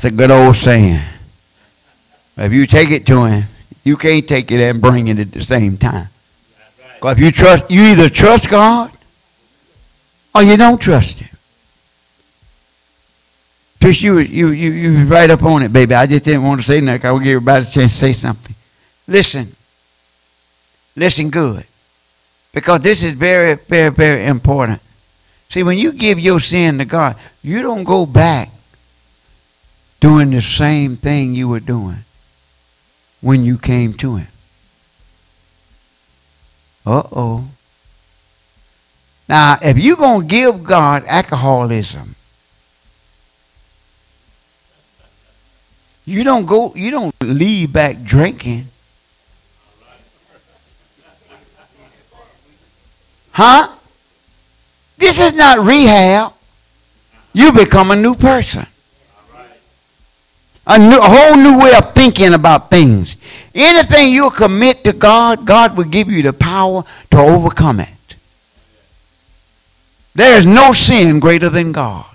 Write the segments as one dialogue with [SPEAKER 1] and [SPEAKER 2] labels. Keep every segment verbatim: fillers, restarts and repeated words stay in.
[SPEAKER 1] That's a good old saying. If you take it to him, you can't take it and bring it at the same time. Because if you trust, you either trust God or you don't trust him. Trish, you you you you was right up on it, baby. I just didn't want to say nothing. I will give everybody a chance to say something. Listen. Listen good. Because this is very, very, very important. See, when you give your sin to God, you don't go back doing the same thing you were doing when you came to him. Uh-oh. Now, if you're going to give God alcoholism, you don't go, you don't leave back drinking. Huh? This is not rehab. You become a new person. A, new, a whole new way of thinking about things. Anything you commit to God, God will give you the power to overcome it. There is no sin greater than God.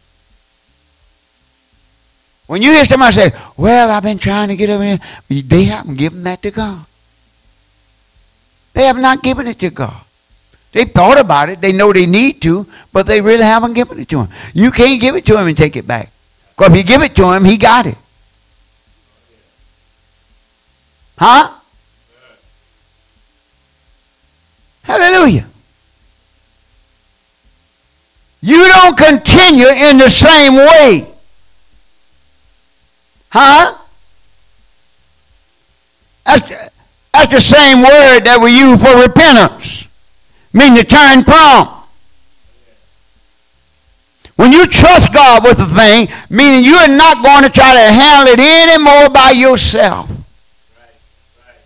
[SPEAKER 1] When you hear somebody say, well, I've been trying to get over here, they haven't given that to God. They have not given it to God. They've thought about it. They know they need to, but they really haven't given it to him. You can't give it to him and take it back. Because if you give it to him, he got it. Huh? Hallelujah. You don't continue in the same way. Huh? That's, that's the same word that we use for repentance. Meaning to turn from. When you trust God with a thing, meaning you are not going to try to handle it anymore by yourself. Right, right.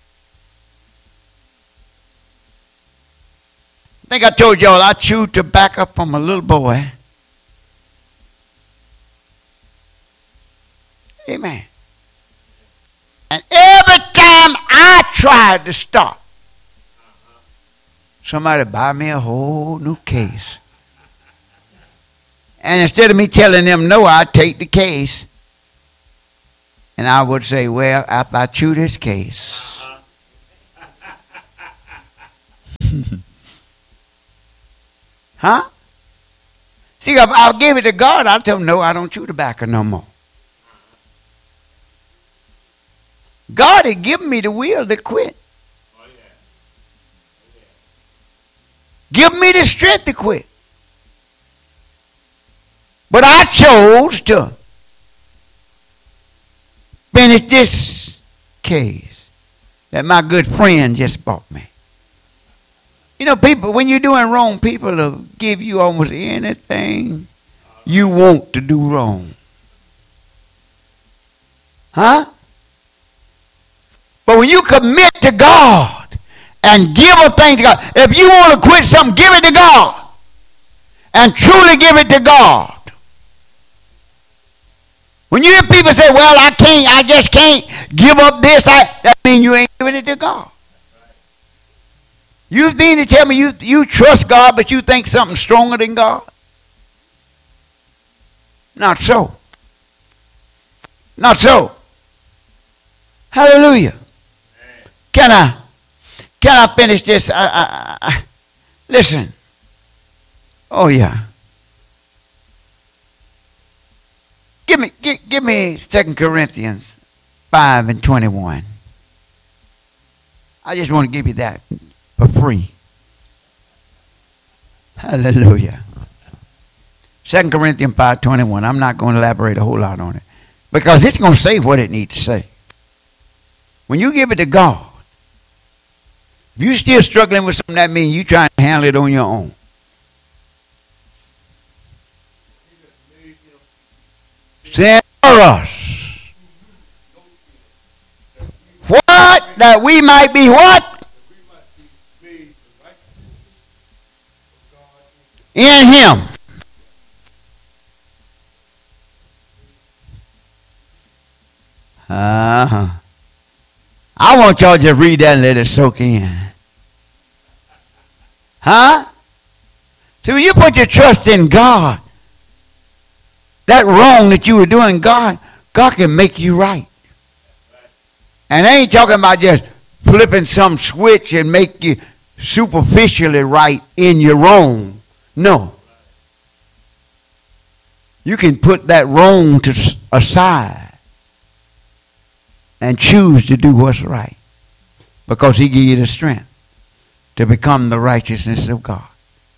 [SPEAKER 1] I think I told y'all I chewed tobacco from a little boy. Amen. And every time I tried to stop, somebody buy me a whole new case. And instead of me telling them no, I'd take the case. And I would say, well, after I chew this case. Huh? See, if I'll give it to God, I'll tell him, no, I don't chew tobacco no more. God had given me the will to quit. Oh, yeah. Oh, yeah. Give me the strength to quit. But I chose to finish this case that my good friend just bought me. You know, people, when you're doing wrong, people will give you almost anything you want to do wrong. Huh? But when you commit to God and give a thing to God, if you want to quit something, give it to God. And truly give it to God. When you hear people say, well, I can't, I just can't give up this, I, that means you ain't giving it to God. You mean to tell me you, you trust God, but you think something stronger than God? Not so. Not so. Hallelujah. Can I, can I finish this? I, I, I, listen. Oh, yeah. Give me, give, give me Second Corinthians five and twenty-one. I just want to give you that for free. Hallelujah. Second Corinthians five twenty-one. I'm not going to elaborate a whole lot on it. Because it's going to say what it needs to say. When you give it to God, if you're still struggling with something, that means you're trying to handle it on your own. Send for us. What? That we might be what? In him. Uh-huh. I want y'all to just read that and let it soak in. Huh? So when you put your trust in God, that wrong that you were doing, God, God can make you right. And I ain't talking about just flipping some switch and make you superficially right in your wrong. No. You can put that wrong to aside and choose to do what's right, because he gives you the strength to become the righteousness of God.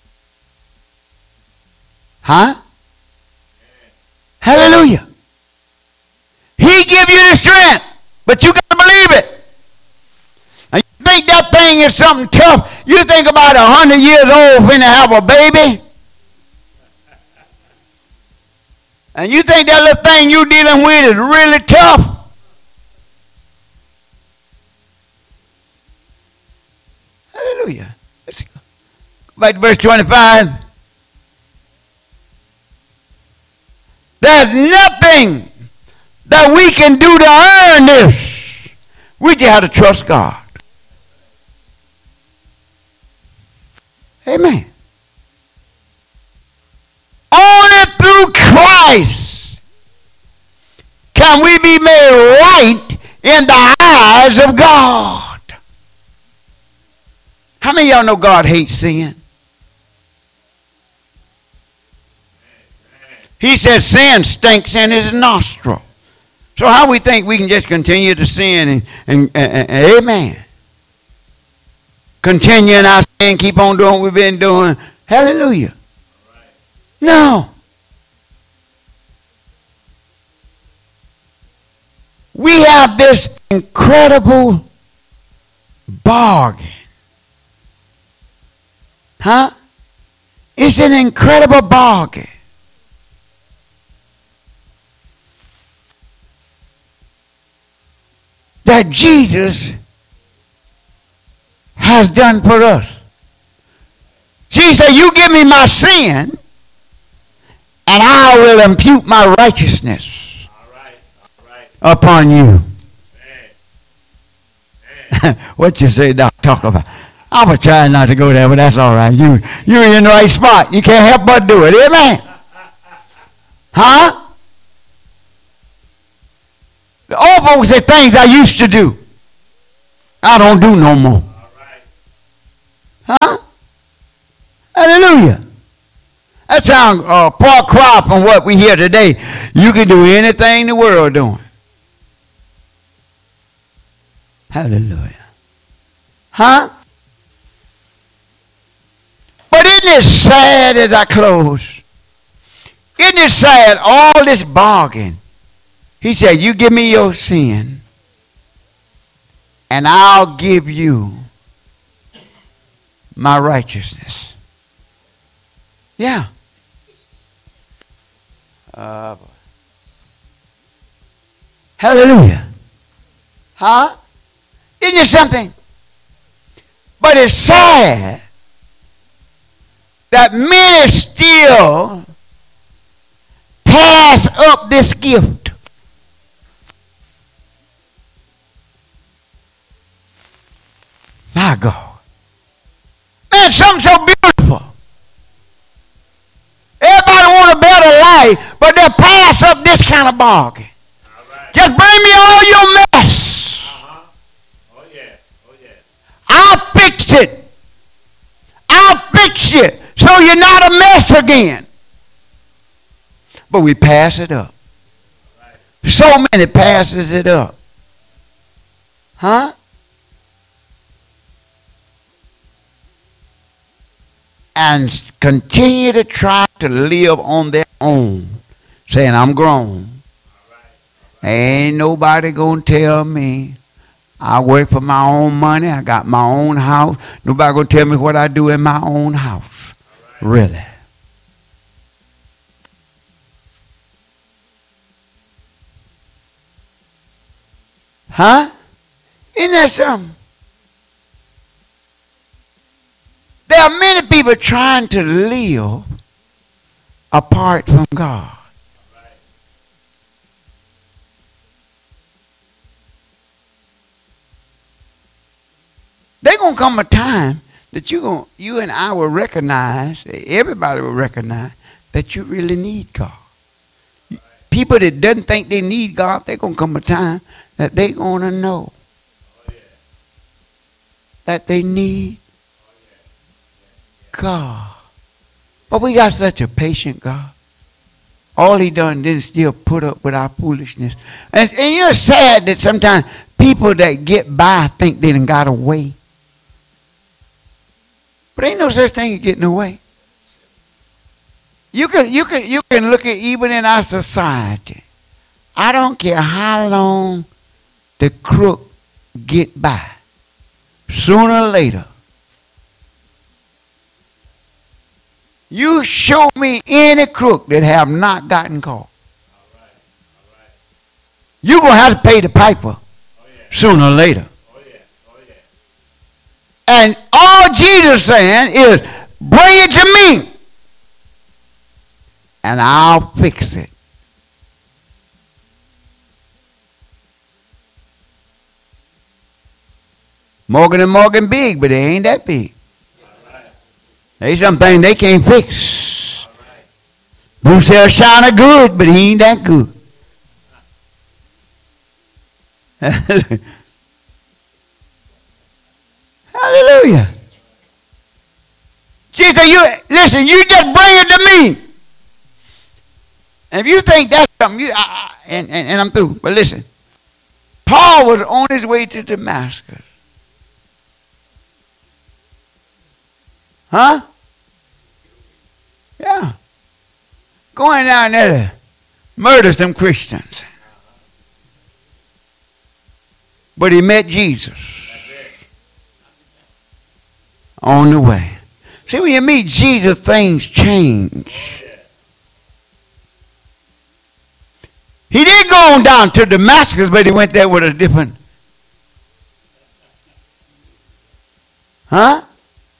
[SPEAKER 1] Huh? Hallelujah. He give you the strength, but you got to believe it. Now, you think that thing is something tough? You think about a hundred years old finna have a baby? And you think that little thing you dealing with is really tough? Hallelujah. Let's go back to verse twenty-five. There's nothing that we can do to earn this. We just have to trust God. Amen. Only through Christ can we be made right in the eyes of God. How many of y'all know God hates sin? He says sin stinks in his nostril. So how we think we can just continue to sin and, and, and, and amen. Continue in our sin, keep on doing what we've been doing. Hallelujah. No. We have this incredible bargain. Huh? It's an incredible bargain. That Jesus has done for us. Jesus said, you give me my sin, and I will impute my righteousness all right, all right. upon you. What you say, Doc? Talk about. I was trying not to go there, but that's all right. You, you're in the right spot. You can't help but do it. Amen. Huh? The old folks say things I used to do, I don't do no more. Huh? Hallelujah. That sounds uh, far cry from what we hear today. You can do anything the world doing. Hallelujah. Huh? But isn't it sad as I close? Isn't it sad, all this bargain? He said, you give me your sin, and I'll give you my righteousness. Yeah. Uh, hallelujah. Huh? Isn't it something? But it's sad that many still pass up this gift. My God. Man, something so beautiful. Everybody want a better life, but they'll pass up this kind of bargain. Right. Just bring me all your mess. Uh-huh. Oh, yeah. Oh, yeah. I'll fix it. I'll fix you so you're not a mess again. But we pass it up. Right. So many passes it up. Huh? And continue to try to live on their own, saying, I'm grown. All right. All right. Ain't nobody gonna tell me. I work for my own money. I got my own house. Nobody gonna tell me what I do in my own house. Right. Really. Huh? Isn't that something? There are many people trying to live apart from God. There's going to come a time that you going you and I will recognize, everybody will recognize, that you really need God. people that doesn't think they need God, they're going to come a time that they're going to know that they need God. But we got such a patient God. All he done did is still put up with our foolishness. And, and you're sad that sometimes people that get by think they done got away. But ain't no such thing as getting away. You can, you can, you can look at even in our society. I don't care how long the crook get by. Sooner or later, you show me any crook that have not gotten caught. All right. All right. You're going to have to pay the piper oh, yeah. sooner or later. Oh, yeah. Oh, yeah. And all Jesus saying is, bring it to me and I'll fix it. Morgan and Morgan big, but they ain't that big. There's something they can't fix. Bruce L. good, but he ain't that good. Hallelujah. Jesus, you listen, you just bring it to me. And if you think that's something, you, I, and, and, and I'm through. But listen, Paul was on his way to Damascus. Huh? Yeah. Going down there to murder some Christians. But he met Jesus on the way. See, when you meet Jesus, things change. He did go on down to Damascus, but he went there with a different. Huh?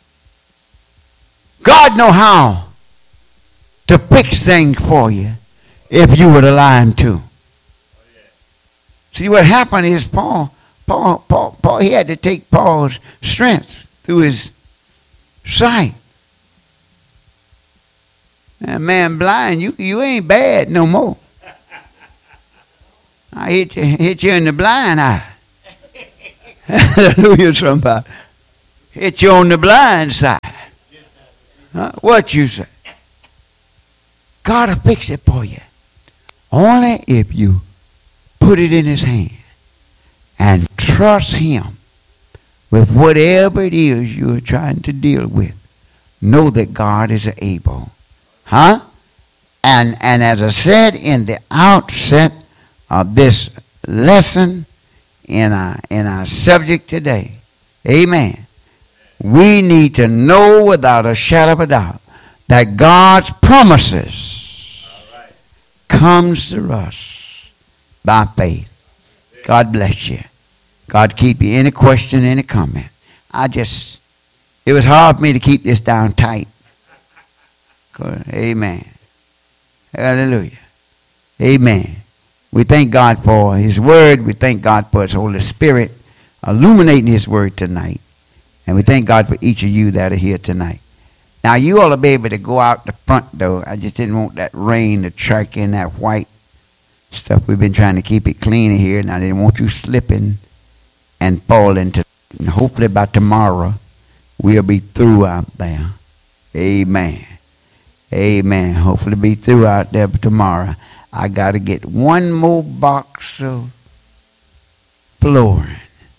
[SPEAKER 1] God know how to fix things for you if you were to lie to. See, what happened is Paul, Paul, Paul, Paul, he had to take Paul's strength through his sight. And man, blind, you you ain't bad no more. I hit you, hit you in the blind eye. Hallelujah, somebody. Hit you on the blind side. Huh? What you say? God will fix it for you. Only if you put it in his hand and trust him with whatever it is you're trying to deal with. Know that God is able. Huh? And, and as I said in the outset of this lesson in our, in our subject today, amen, we need to know without a shadow of a doubt that God's promises right. comes to us by faith. God bless you. God keep you. Any question, any comment? I just, it was hard for me to keep this down tight. Amen. Hallelujah. Amen. We thank God for his word. We thank God for his Holy Spirit illuminating his word tonight. And we thank God for each of you that are here tonight. Now, you ought to be able to go out the front door. I just didn't want that rain to track in that white stuff. We've been trying to keep it clean here, and I didn't want you slipping and falling. To, and hopefully by tomorrow, we'll be through out there. Amen. Amen. Hopefully be through out there tomorrow. I got to get one more box of flooring.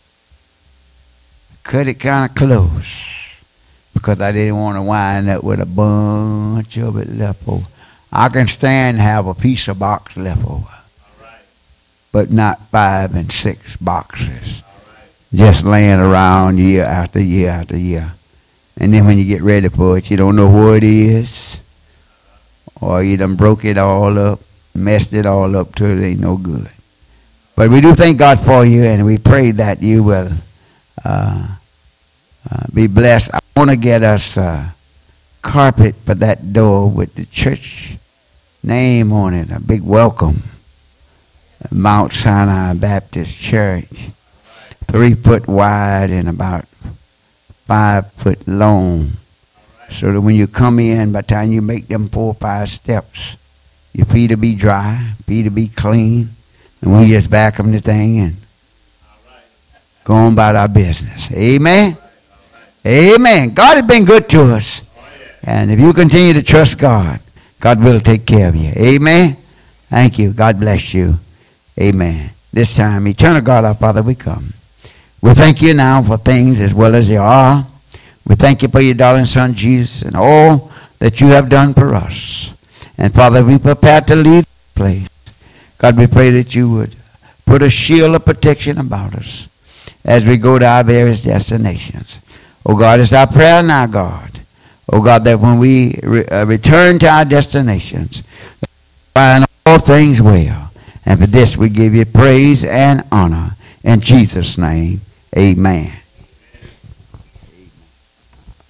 [SPEAKER 1] Cut it kind of close because I didn't want to wind up with a bunch of it left over. I can stand and have a piece of box left over, right. But not five and six boxes right. Just laying around year after year after year. And then when you get ready for it, you don't know where it is, or you done broke it all up, messed it all up till it ain't no good. But we do thank God for you, and we pray that you will Uh, uh, be blessed. I want to get us a carpet for that door with the church name on it. A big welcome. Mount Sinai Baptist Church. Three foot wide and about five foot long. So that when you come in, by the time you make them four or five steps, Your feet will be dry, feet will be clean, and we just back them the thing and go on about our business. Amen. Amen. God has been good to us. And if you continue to trust God, God will take care of you. Amen. Thank you. God bless you. Amen. This time, eternal God, our Father, we come. We thank you now for things as well as they are. We thank you for your darling son, Jesus, and all that you have done for us. And Father, we prepare to leave this place. God, we pray that you would put a shield of protection about us as we go to our various destinations. Oh God, it's our prayer now, God. Oh God, that when we re- uh, return to our destinations, find all things well. And for this we give you praise and honor. In Jesus' name, amen.